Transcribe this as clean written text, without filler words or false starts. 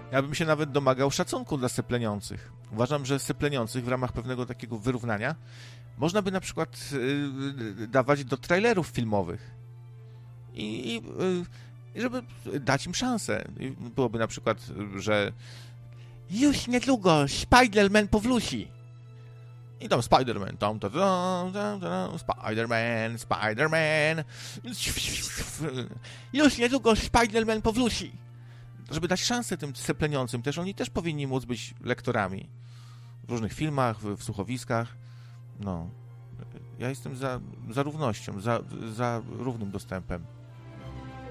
Ja bym się nawet domagał szacunku dla sepleniących. Uważam, że sepleniących w ramach pewnego takiego wyrównania można by na przykład dawać do trailerów filmowych. I żeby dać im szansę. I byłoby na przykład, że już niedługo Spider-Man powróci. I tam Spider-Man, Spider-Man. Już niedługo Spider-Man powróci. Żeby dać szansę tym sepleniącym, też oni też powinni móc być lektorami. W różnych filmach, w słuchowiskach. No. Ja jestem za równością, za równym dostępem.